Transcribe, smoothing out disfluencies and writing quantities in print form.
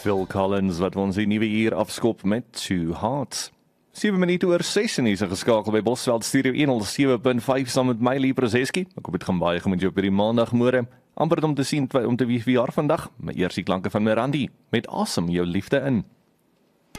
Phil Collins wat ons die nuwe uur afskop met Two Hearts. 7 minute oor 6 en is geskakel by Bosveld Studio 107.5 saam met my Lee Prozeski. Ek hoop dit gaan baie goed met jou op hierdie maandagmôre. Amper om te sien om te wie verjaar vandag. Maar eers die klanke van Mirandi met Awesome jou liefde in.